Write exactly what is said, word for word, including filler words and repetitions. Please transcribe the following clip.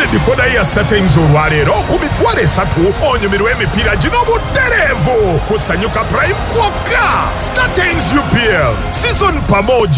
gulira dekoda ya StarTimes olwaleero ku mitwalo esatu onyumirwa emipiira gino butereevu kusanyuka Prime kwokka. StarTimes U P L season pamoja.